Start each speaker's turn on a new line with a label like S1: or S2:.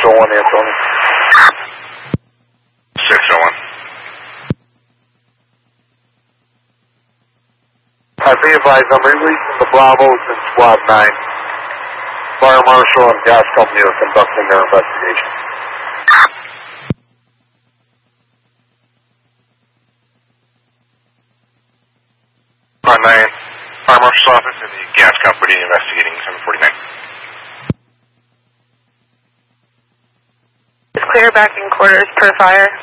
S1: 601 Anthony.
S2: 601.
S1: Be advised, I'm releasing the Bravos and Squad 9. Fire Marshal and gas company are conducting their investigation.
S2: On 9, Fire Marshal's office and the gas company investigating 749.
S3: It's clear back in quarters per fire.